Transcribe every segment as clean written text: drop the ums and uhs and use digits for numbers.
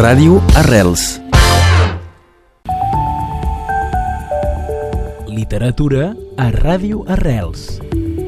Ràdio Arrels. Literatura a Ràdio Arrels.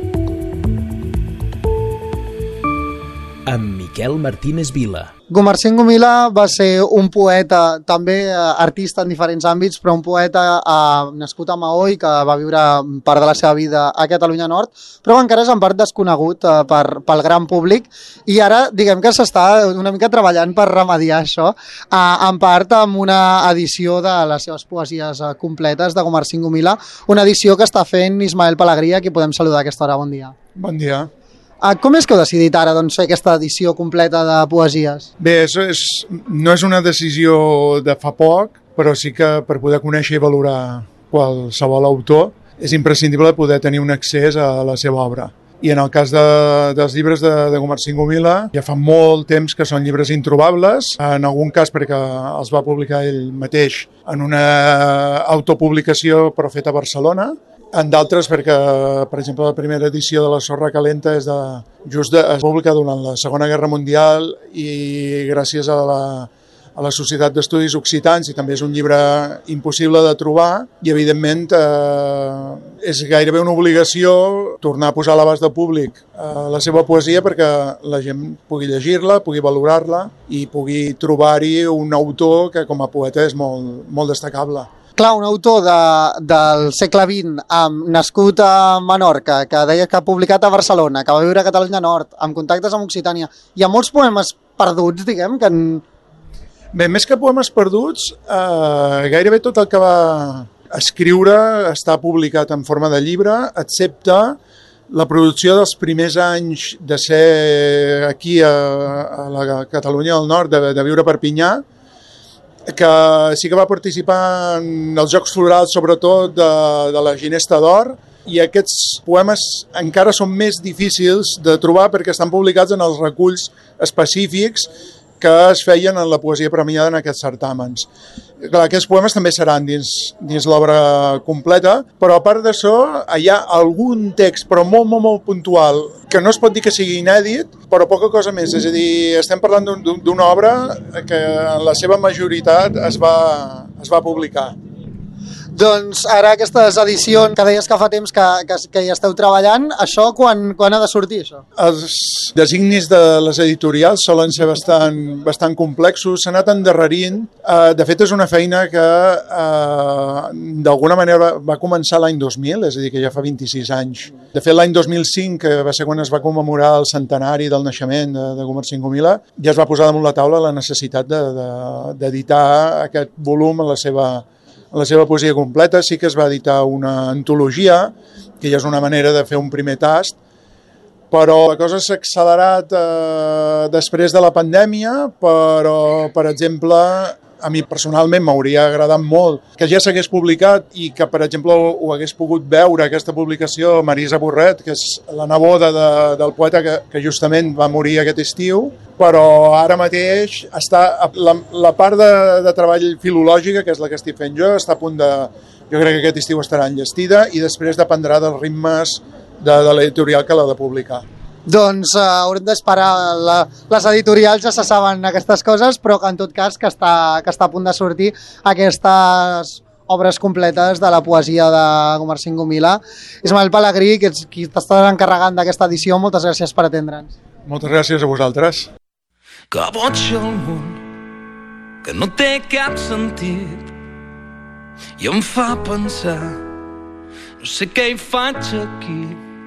Amb Miquel Martínez Vila. Gumersind Gomila va ser un poeta, també artista en diferents àmbits, però un poeta nascut a Maó i que va viure part de la seva vida a Catalunya Nord, però encara és en part desconegut pel gran públic, i ara diguem que s'està una mica treballant per remediar això, en part amb una edició de les seves poesies completes de Gumersind Gomila, una edició que està fent Ismael Pelegrí, a qui podem saludar a aquesta hora. Bon dia. Bon dia. Com és que heu decidit ara fer aquesta edició completa de poesies? Bé, no és una decisió de fa poc, però sí que per poder conèixer i valorar qualsevol autor és imprescindible poder tenir un accés a la seva obra. I en el cas dels llibres de Gumersind Gomila, ja fa molt temps que són llibres introbables, en algun cas perquè els va publicar ell mateix en una autopublicació però feta a Barcelona, en d'altres perquè, per exemple, la primera edició de La Sorra Calenta es publica durant la Segona Guerra Mundial i gràcies a la Societat d'Estudis Occitans, i també és un llibre impossible de trobar, i evidentment és gairebé una obligació tornar a posar a l'abast del públic la seva poesia perquè la gent pugui llegir-la, pugui valorar-la i pugui trobar-hi un autor que com a poeta és molt, molt destacable. Clar, un autor del segle XX, nascut a Menorca, que deia que ha publicat a Barcelona, que va viure a Catalunya Nord, amb contactes amb Occitània. Hi ha molts poemes perduts, diguem, que... Bé, més que poemes perduts, gairebé tot el que va escriure està publicat en forma de llibre, excepte la producció dels primers anys de ser aquí a la Catalunya del Nord, de viure a Perpinyà, que sí que va participar en els Jocs Florals, sobretot de la Ginesta d'Or, i aquests poemes encara són més difícils de trobar perquè estan publicats en els reculls específics que es feien en la poesia premiada en aquests certàmens. Clar, aquests poemes també seran dins l'obra completa, però a part d'això hi ha algun text, però molt, molt, molt puntual, que no es pot dir que sigui inèdit, però poca cosa més. És a dir, estem parlant d'una obra que en la seva majoritat es va publicar. Doncs ara aquestes edicions que deies que fa temps que hi esteu treballant, això quan ha de sortir, això? Els designis de les editorials solen ser bastant complexos, s'ha anat endarrerint. De fet, és una feina que d'alguna manera va començar l'any 2000, és a dir, que ja fa 26 anys. De fet, l'any 2005, que va ser quan es va commemorar el centenari del naixement de Gumersind Gomila, ja es va posar damunt la taula la necessitat d'editar aquest volum en la seva poesia completa. Sí que es va editar una antologia, que ja és una manera de fer un primer tast, però la cosa s'ha accelerat després de la pandèmia, però, per exemple, a mi personalment m'hauria agradat molt que ja s'hagués publicat i que, per exemple, ho hagués pogut veure, aquesta publicació, Marisa Borret, que és la neboda del poeta que justament va morir aquest estiu, però ara mateix la part de treball filològica, que és la que estic fent jo, està a punt jo crec que aquest estiu estarà enllestida i després dependrà dels ritmes de l'editorial que l'ha de publicar. Doncs haurem d'esperar, les editorials ja se saben aquestes coses, però que en tot cas que està a punt de sortir aquestes obres completes de la poesia de Gumersind Gomila. Ismael Pelegrí, que és qui t'està encarregant d'aquesta edició, moltes gràcies per atendre'ns. Moltes gràcies a vosaltres. Que boig el món, que no té cap sentit, i em fa pensar, no sé què hi faig aquí.